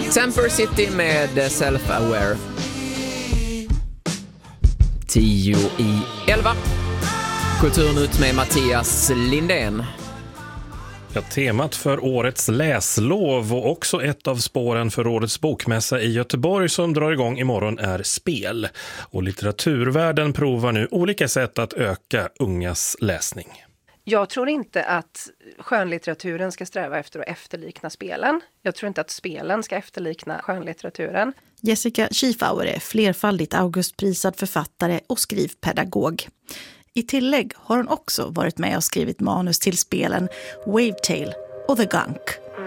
Semper City med Self-Aware. 10:11. Kulturnytt med Mattias Lindén. Ja, temat för årets läslov och också ett av spåren för årets bokmässa i Göteborg som drar igång imorgon är spel. Och litteraturvärlden provar nu olika sätt att öka ungas läsning. Jag tror inte att skönlitteraturen ska sträva efter att efterlikna spelen. Jag tror inte att spelen ska efterlikna skönlitteraturen. Jessica Schiefauer är flerfaldigt Augustprisad författare och skrivpedagog. I tillägg har hon också varit med och skrivit manus till spelen Wavetale och The Gunk.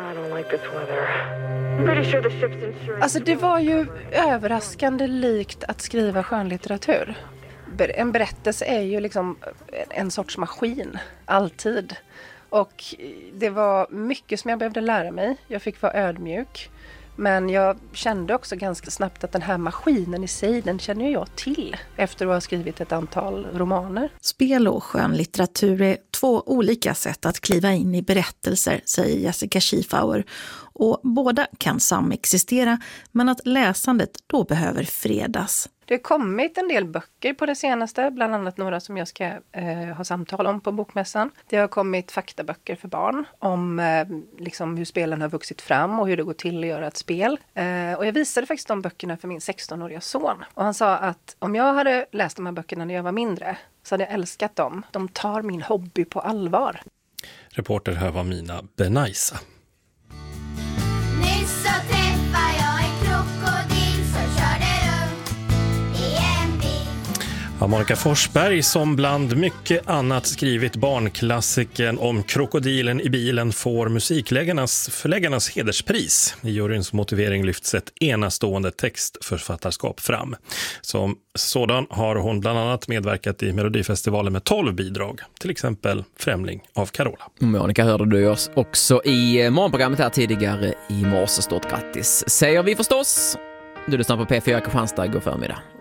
Alltså det var ju överraskande likt att skriva skönlitteratur. En berättelse är ju liksom en sorts maskin, alltid. Och det var mycket som jag behövde lära mig. Jag fick vara ödmjuk. Men jag kände också ganska snabbt att den här maskinen i sig, den känner jag till efter att ha skrivit ett antal romaner. Spel och skönlitteratur är två olika sätt att kliva in i berättelser, säger Jessica Schiefauer. Och båda kan samexistera, men att läsandet då behöver fredas. Det har kommit en del böcker på det senaste, bland annat några som jag ska ha samtal om på bokmässan. Det har kommit faktaböcker för barn om liksom hur spelen har vuxit fram och hur det går till att göra ett spel. Och jag visade faktiskt de böckerna för min 16-åriga son. Och han sa att om jag hade läst de här böckerna när jag var mindre så hade jag älskat dem. De tar min hobby på allvar. Reporter här var Mina Benaisa. Nyss så träffade jag en krokodil som körde runt i en bil. Ja, Monica Forsberg som bland mycket annat skrivit barnklassikern om krokodilen i bilen får musikförläggarnas hederspris. I juryns motivering lyfts ett enastående textförfattarskap fram. Som sådan har hon bland annat medverkat i Melodifestivalen med 12 bidrag, till exempel Främling av Carola. Monica hörde du oss också i morgonprogrammet här tidigare i morse. Stort grattis säger vi förstås. Du lyssnar på P4 Kristianstad, god förmiddag.